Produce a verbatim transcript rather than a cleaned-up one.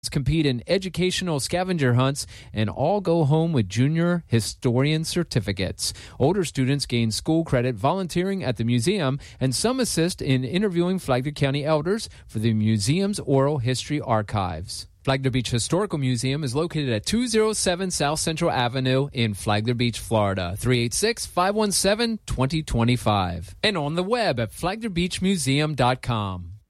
compete in educational scavenger hunts, and all go home with junior historian certificates. Older students gain school credit volunteering at the museum, and some assist in interviewing Flagler County elders for the museum's oral history archives. Flagler Beach Historical Museum is located at two oh seven South Central Avenue in Flagler Beach, Florida, three eight six, five one seven, two oh two five. And on the web at flagler beach museum dot com.